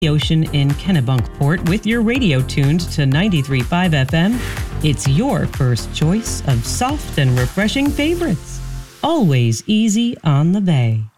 the ocean in Kennebunkport with your radio tuned to 93.5 FM. It's your first choice of soft and refreshing favorites. Always easy on the bay.